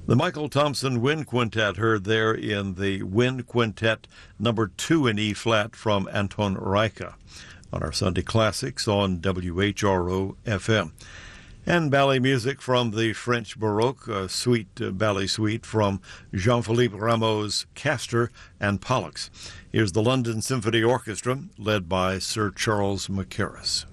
The Michael Thompson Wind Quintet heard there in the Wind Quintet number 2 in E-flat from Anton Reicha on our Sunday Classics on WHRO FM. And ballet music from the French Baroque, a ballet suite from Jean-Philippe Rameau's Castor and Pollux. Here's the London Symphony Orchestra, led by Sir Charles Mackerras.